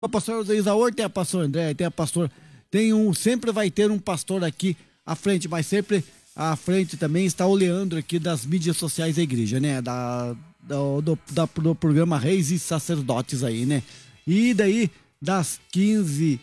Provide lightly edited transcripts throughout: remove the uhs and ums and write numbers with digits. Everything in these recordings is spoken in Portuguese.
O pastor Isaur, tem a pastor André, tem a pastor, sempre vai ter um pastor aqui à frente, mas sempre à frente também está o Leandro aqui das mídias sociais da igreja, né? Do programa Reis e Sacerdotes aí, né? E daí das 15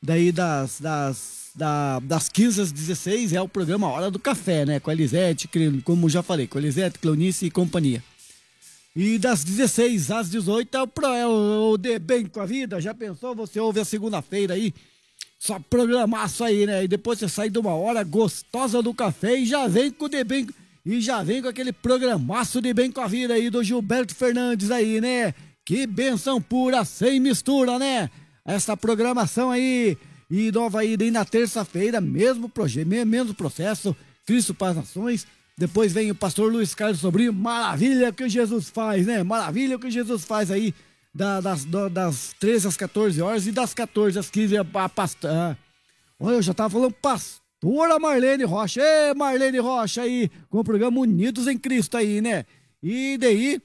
às 16 é o programa Hora do Café, né? Com a Elisete, como já falei, com a Elisete, Cleonice e companhia. E das 16 às 18 é o De Bem com a Vida. Já pensou? Você ouve a segunda-feira aí, só programaço aí, né? E depois você sai de uma hora gostosa do café e já vem com o De Bem, e já vem com aquele programaço de Bem com a Vida aí do Gilberto Fernandes aí, né? Que benção pura, sem mistura, né? Essa programação aí. E nova aí, daí na terça-feira, mesmo processo, Cristo para as Nações. Depois vem o pastor Luiz Carlos Sobrinho, maravilha que Jesus faz, né? Maravilha que Jesus faz aí, das 13 às 14 horas e das 14 às 15 olha, eu já tava falando pastora Marlene Rocha. Ê, Marlene Rocha aí, com o programa Unidos em Cristo aí, né? E daí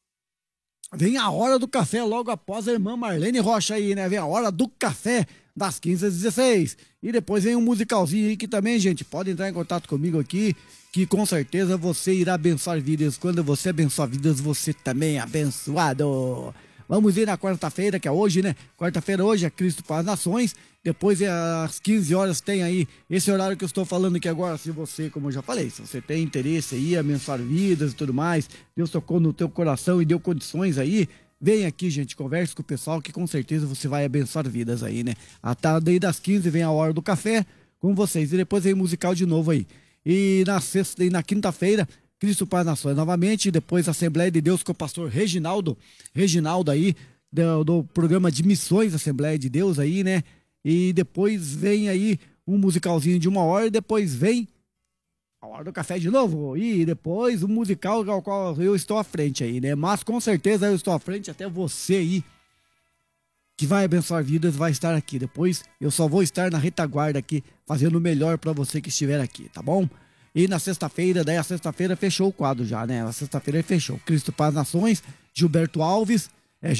vem a hora do café logo após a irmã Marlene Rocha aí, né? Vem a hora do café das 15 às 16. E depois vem um musicalzinho aí que também, gente, pode entrar em contato comigo aqui, que com certeza você irá abençoar vidas. Quando você abençoa vidas, você também é abençoado. Vamos ir na quarta-feira, que é hoje, né? Quarta-feira hoje é Cristo para as Nações. Depois às 15 horas tem aí esse horário que eu estou falando aqui agora. Se você, como eu já falei, se você tem interesse aí, abençoar vidas e tudo mais, Deus tocou no teu coração e deu condições aí, vem aqui, gente, converse com o pessoal que com certeza você vai abençoar vidas aí, né? Até daí das 15 vem a hora do café com vocês e depois vem musical de novo aí. E na sexta e na quinta-feira, Cristo para as Nações novamente, depois a Assembleia de Deus com o pastor Reginaldo aí, do programa de missões Assembleia de Deus aí, né? E depois vem aí um musicalzinho de 1 hora e depois vem a hora do café de novo. E depois o musical ao qual eu estou à frente aí, né? Mas com certeza eu estou à frente, até você aí que vai abençoar vidas vai estar aqui. Depois eu só vou estar na retaguarda aqui, fazendo o melhor para você que estiver aqui, tá bom? E na sexta-feira, daí a sexta-feira fechou o quadro já, né? A sexta-feira fechou. Cristo para as Nações, Gilberto Alves.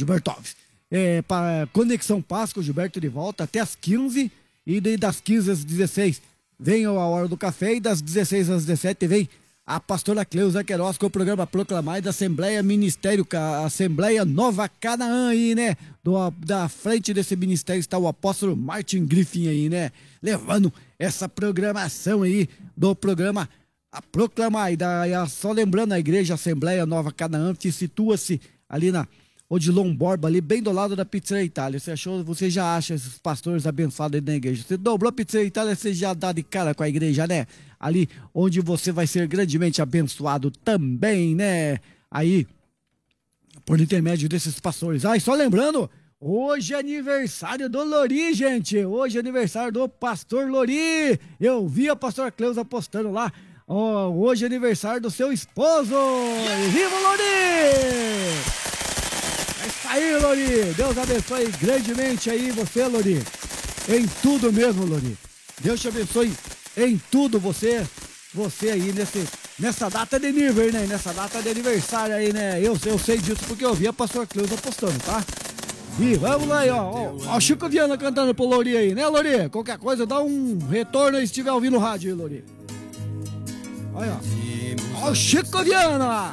Conexão Páscoa, Gilberto de volta até as 15. E daí das 15 às 16 vem a hora do café. E das 16 às 17 vem a pastora Cleusa Queiroz com o programa Proclamar da Assembleia Ministério, a Assembleia Nova Canaã aí, né? Da frente desse ministério está o apóstolo Martin Griffin aí, né? Levando essa programação aí do programa a Proclamar. Só lembrando, a igreja Assembleia Nova Canaã, que situa-se ali na Odilon Borba, ali bem do lado da Pizzaria Itália. Você já acha esses pastores abençoados aí na igreja. Você dobrou a Pizzaria Itália, você já dá de cara com a igreja, né? Ali onde você vai ser grandemente abençoado também, né? Aí, por intermédio desses pastores. E só lembrando, hoje é aniversário do Lori, gente. Hoje é aniversário do pastor Lori. Eu vi a pastora Cleusa postando lá. Hoje é aniversário do seu esposo. Viva o Lori! É isso aí, Lori. Deus abençoe grandemente aí você, Lori. Em tudo mesmo, Lori. Deus te abençoe em tudo você aí nessa data de nível, né? Nessa data de aniversário aí, né? Eu sei disso porque eu vi a pastora Cleusa postando, tá? E vamos lá aí, ó o Chico Viana cantando pro Lori aí, né, Lori? Qualquer coisa, dá um retorno aí se estiver ouvindo o rádio aí, Lori. Olha, ó o Chico Viana!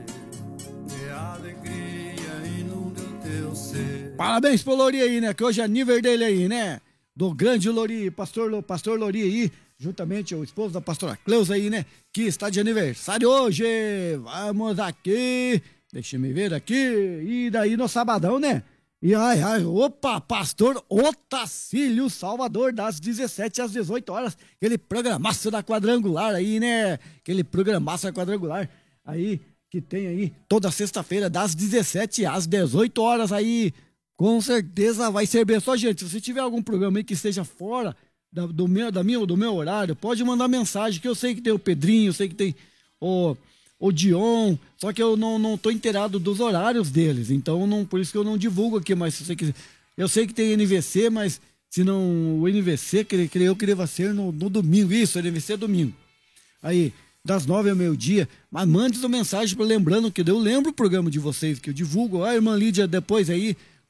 Parabéns pro Lori aí, né? Que hoje é nível dele aí, né? Do grande Lori, pastor Lori aí, juntamente o esposo da pastora Cleusa aí, né? Que está de aniversário hoje. Vamos aqui, deixa eu me ver aqui. E daí no sabadão, né? E opa, pastor Otacílio Salvador, das 17 às 18 horas. Aquele programaço da quadrangular aí, né? Aquele programaço da quadrangular aí, que tem aí toda sexta-feira, das 17 às 18 horas aí. Com certeza vai ser bem. Só, gente, se você tiver algum programa aí que esteja fora do meu horário, pode mandar mensagem, que eu sei que tem o Pedrinho, eu sei que tem o Dion, só que eu não tô inteirado dos horários deles, então por isso que eu não divulgo aqui, mas se você quiser, eu sei que tem NVC, mas se não, o NVC, creio que deva ser no domingo, isso, NVC é domingo, aí, das 9 ao meio-dia, mas mande sua mensagem, lembrando que eu lembro o programa de vocês, que eu divulgo, a irmã Lídia depois aí,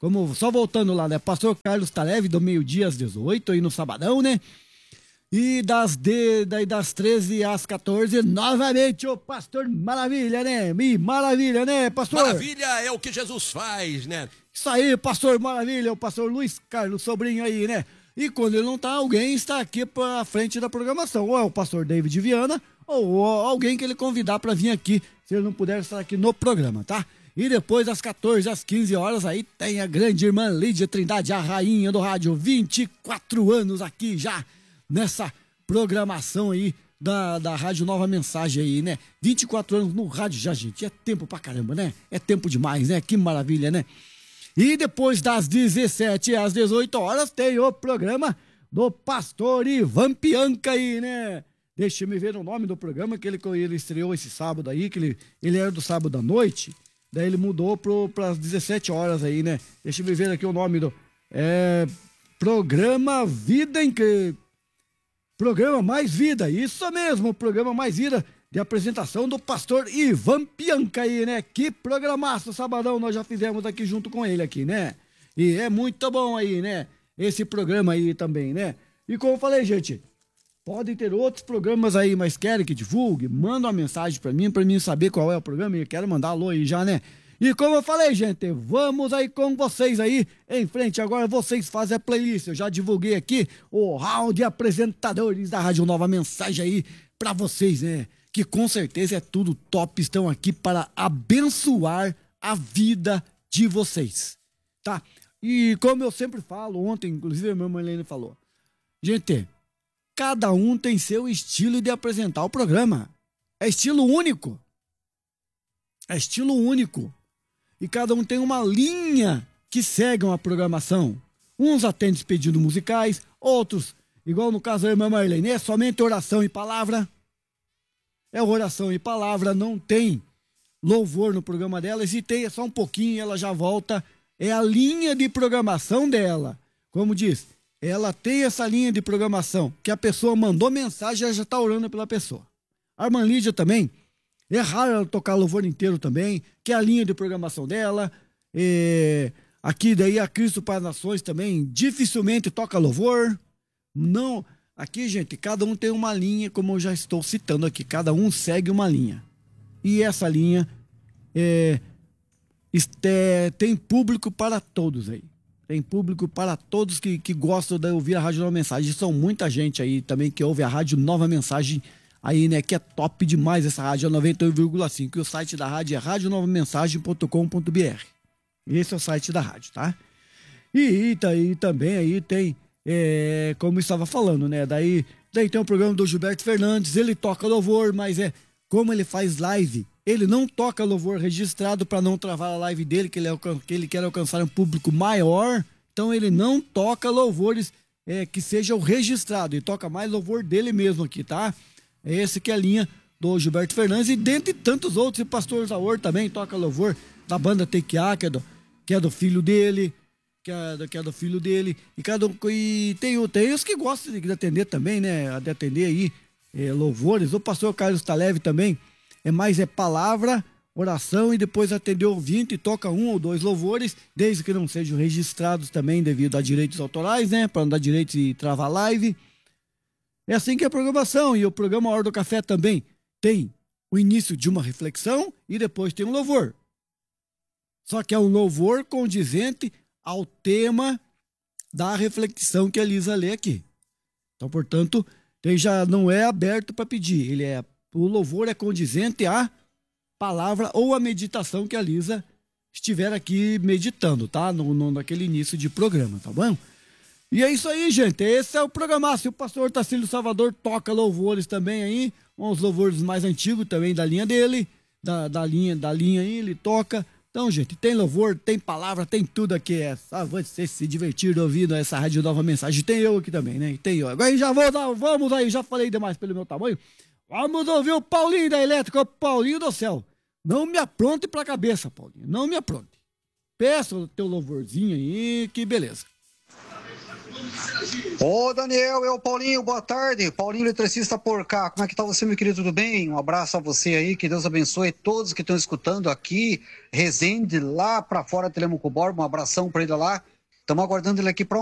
Como, só voltando lá, né? Pastor Carlos Taleve, do meio-dia às 18, aí no sabadão, né? E daí das 13 às 14, novamente o Pastor Maravilha, né? Maravilha, né, pastor? Maravilha é o que Jesus faz, né? Isso aí, Pastor Maravilha, o Pastor Luiz Carlos Sobrinho aí, né? E quando ele não tá, alguém está aqui pra frente da programação. Ou é o Pastor David Viana, ou alguém que ele convidar pra vir aqui, se ele não puder estar aqui no programa, tá? E depois, das 14 às 15 horas, aí tem a grande irmã Lídia Trindade, a rainha do rádio, 24 anos aqui já, nessa programação aí da Rádio Nova Mensagem aí, né? 24 anos no rádio já, gente. É tempo pra caramba, né? É tempo demais, né? Que maravilha, né? E depois das 17 às 18 horas tem o programa do Pastor Ivan Pianca aí, né? Deixa eu ver o nome do programa que ele estreou esse sábado aí, que ele era do sábado à noite, daí ele mudou para as 17 horas aí, né? Deixa eu ver aqui o nome do... Programa Vida Incrível. Programa Mais Vida, isso mesmo, programa Mais Vida, de apresentação do pastor Ivan Pianca aí, né? Que programaço, sabadão, nós já fizemos aqui junto com ele aqui, né? E é muito bom aí, né? Esse programa aí também, né? E como eu falei, gente, podem ter outros programas aí, mas querem que divulgue? Manda uma mensagem pra mim saber qual é o programa, e eu quero mandar alô aí já, né? E como eu falei, gente, vamos aí com vocês aí em frente. Agora vocês fazem a playlist. Eu já divulguei aqui o hall de apresentadores da Rádio Nova Mensagem aí pra vocês, né? Que com certeza é tudo top. Estão aqui para abençoar a vida de vocês, tá? E como eu sempre falo, ontem, inclusive a minha mãe Helena falou, gente, cada um tem seu estilo de apresentar o programa. É estilo único. É estilo único. E cada um tem uma linha que segue uma programação. Uns atendem pedidos musicais, outros, igual no caso da irmã Marlene, é somente oração e palavra. É oração e palavra, não tem louvor no programa dela. E se tem, é só um pouquinho, ela já volta. É a linha de programação dela. Como diz, ela tem essa linha de programação, que a pessoa mandou mensagem, ela já está orando pela pessoa. A irmã Lídia também, é raro ela tocar louvor inteiro também, que é a linha de programação dela. Aqui daí a Cristo para as Nações também dificilmente toca louvor. Não, aqui, gente, cada um tem uma linha, como eu já estou citando aqui, cada um segue uma linha. E essa linha tem público para todos aí. Tem público para todos que gostam de ouvir a Rádio Nova Mensagem. São muita gente aí também que ouve a Rádio Nova Mensagem aí, né, que é top demais essa rádio, é 91,5. E o site da rádio é radionovamensagem.com.br. Esse é o site da rádio, tá? E também aí tem, como eu estava falando, né, daí tem o programa do Gilberto Fernandes, ele toca louvor, mas como ele faz live, ele não toca louvor registrado para não travar a live dele, que ele quer alcançar um público maior, então ele não toca louvores que sejam registrados, ele toca mais louvor dele mesmo aqui, tá? Esse que é a linha do Gilberto Fernandes, e dentre tantos outros, o pastor Zaor também toca louvor da banda TQA, que é do filho dele, que é do filho dele, e tem os que gostam de atender também, né, de atender aí louvores. O pastor Carlos Taleve também é palavra, oração, e depois atender o ouvinte e toca um ou dois louvores, desde que não sejam registrados também devido a direitos autorais, né, para não dar direitos e travar live. É assim que é a programação. E o programa Hora do Café também tem o início de uma reflexão e depois tem um louvor. Só que é um louvor condizente ao tema da reflexão que a Lisa lê aqui. Então, portanto, já não é aberto para pedir. O louvor é condizente à palavra ou à meditação que a Lisa estiver aqui meditando, tá? Naquele início de programa, tá bom? E é isso aí, gente. Esse é o programaço. O pastor Tacílio Salvador toca louvores também aí, uns louvores mais antigos também da linha dele, da linha aí, ele toca. Então, gente, tem louvor, tem palavra, tem tudo aqui. Só você se divertir ouvindo essa Rádio Nova Mensagem. Tem eu aqui também, né? Tem eu. Agora vamos aí, já falei demais pelo meu tamanho. Vamos ouvir o Paulinho da Elétrica, o Paulinho do Céu. Não me apronte pra cabeça, Paulinho, não me apronte. Peça o teu louvorzinho aí, que beleza. Ô Daniel, eu Paulinho, boa tarde. Paulinho, eletricista por cá. Como é que tá você, meu querido? Tudo bem? Um abraço a você aí, que Deus abençoe todos que estão escutando aqui. Resende, lá pra fora, Telemaco Borba, um abração pra ele lá. Estamos aguardando ele aqui